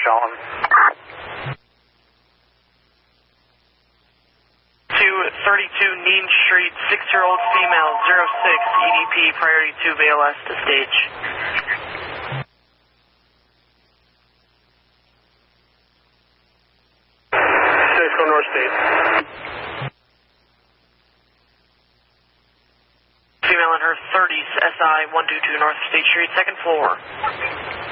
Shalom. 232 Nean Street, 6-year-old female, 06, EDP, priority 2 VLS to stage. Go north state. Female in her 30s, SI 122 North State Street, second floor.